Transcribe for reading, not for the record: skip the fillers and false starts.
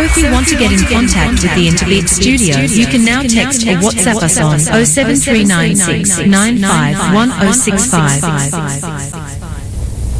if you want to get in contact with the Interbeat Studio, you can now text or WhatsApp us on 07396 951 065.